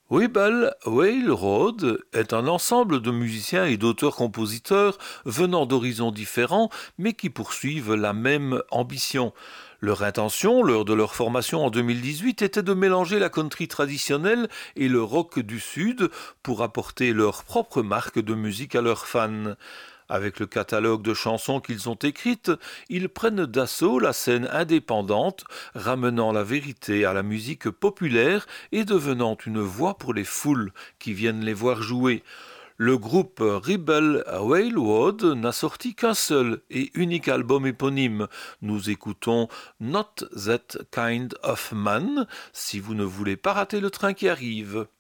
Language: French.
Rebel Railroad est un ensemble de musiciens et d'auteurs-compositeurs venant d'horizons différents mais qui poursuivent la même ambition. Leur intention, lors de leur formation en 2018, était de mélanger la country traditionnelle et le rock du Sud pour apporter leur propre marque de musique à leurs fans. Avec le catalogue de chansons qu'ils ont écrites, ils prennent d'assaut la scène indépendante, ramenant la vérité à la musique populaire et devenant une voix pour les foules qui viennent les voir jouer. Le groupe Rebel Railroad n'a sorti qu'un seul et unique album éponyme. Nous écoutons Not That Kind of Man, si vous ne voulez pas rater le train qui arrive.